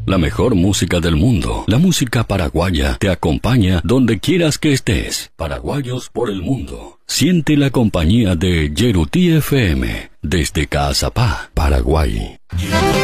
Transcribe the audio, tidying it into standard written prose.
La mejor música del mundo, la música paraguaya, te acompaña donde quieras que estés. Paraguayos por el mundo. Siente la compañía de Yeruti FM desde Caazapá, Paraguay.